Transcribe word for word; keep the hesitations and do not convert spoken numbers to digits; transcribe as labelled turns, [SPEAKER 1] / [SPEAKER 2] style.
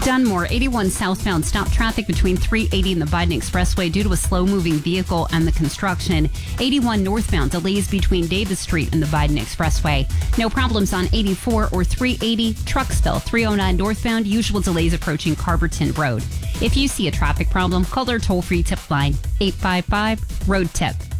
[SPEAKER 1] Dunmore, eighty-one southbound, stop traffic between three eighty and the Biden Expressway due to a slow-moving vehicle and the construction. eighty-one northbound, delays between Davis Street and the Biden Expressway. No problems on eighty-four or three eighty. Truck spill, three oh nine northbound, usual delays approaching Carberton Road. If you see a traffic problem, call our toll-free tip line, eight five five, ROAD TIP.